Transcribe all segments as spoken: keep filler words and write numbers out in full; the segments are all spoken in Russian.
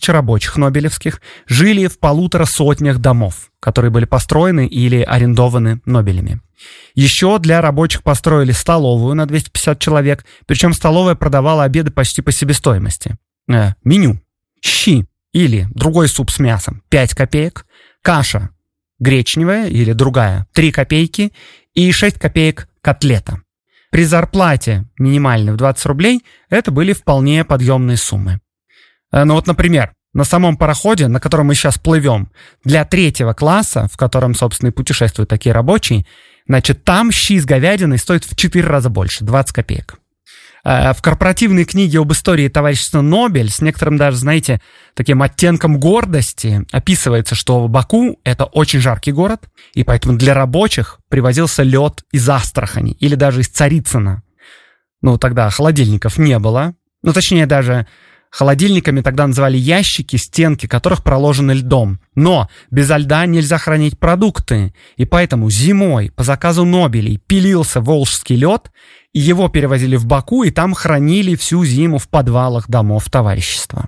тысячи рабочих нобелевских жили в полутора сотнях домов, которые были построены или арендованы Нобелями. Еще для рабочих построили столовую на двести пятьдесят человек, причем столовая продавала обеды почти по себестоимости. Э, меню. Щи или другой суп с мясом – пять копеек, каша гречневая или другая – три копейки и шесть копеек котлета. При зарплате минимальной в двадцать рублей это были вполне подъемные суммы. Ну вот, например, на самом пароходе, на котором мы сейчас плывем, для третьего класса, в котором, собственно, и путешествуют такие рабочие, значит, там щи с говядиной стоят в четыре раза больше, двадцать копеек. В корпоративной книге об истории товарищества Нобель с некоторым даже, знаете, таким оттенком гордости описывается, что Баку — это очень жаркий город, и поэтому для рабочих привозился лед из Астрахани или даже из Царицына. Ну, тогда холодильников не было. Ну, точнее, даже холодильниками тогда называли ящики, стенки которых проложены льдом. Но без льда нельзя хранить продукты, и поэтому зимой по заказу Нобелей пилился волжский лед, и его перевозили в Баку, и там хранили всю зиму в подвалах домов товарищества.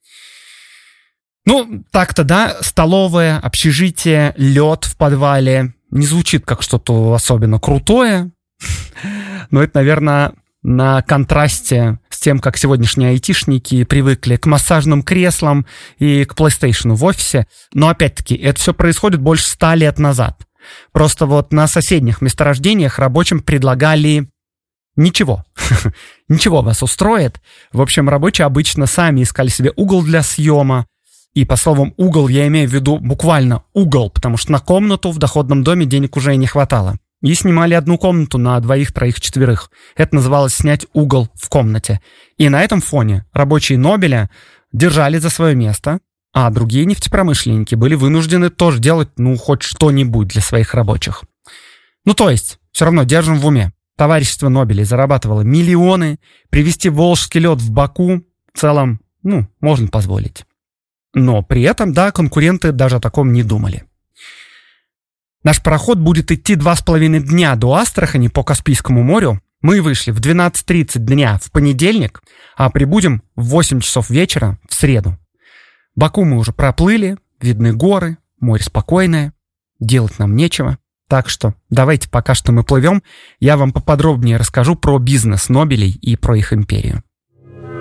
Ну, так-то, да, столовая, общежитие, лед в подвале не звучит как что-то особенно крутое, но это, наверное, на контрасте с тем, как сегодняшние айтишники привыкли к массажным креслам и к PlayStation в офисе. Но, опять-таки, это все происходит больше ста лет назад. Просто вот на соседних месторождениях рабочим предлагали ничего. Ничего вас устроит. В общем, рабочие обычно сами искали себе угол для съема. И по словам «угол» я имею в виду буквально угол, потому что на комнату в доходном доме денег уже и не хватало. И снимали одну комнату на двоих, троих, четверых. Это называлось снять угол в комнате. И на этом фоне рабочие Нобеля держали за свое место, а другие нефтепромышленники были вынуждены тоже делать, ну, хоть что-нибудь для своих рабочих. Ну, то есть, все равно держим в уме. Товарищество Нобелей зарабатывало миллионы, привезти волжский лед в Баку в целом, ну, можно позволить. Но при этом, да, конкуренты даже о таком не думали. Наш пароход будет идти два с половиной дня до Астрахани по Каспийскому морю. Мы вышли в двенадцать тридцать дня в понедельник, а прибудем в восемь часов вечера в среду. Баку мы уже проплыли, видны горы, море спокойное, делать нам нечего. Так что давайте, пока что мы плывем, я вам поподробнее расскажу про бизнес Нобелей и про их империю.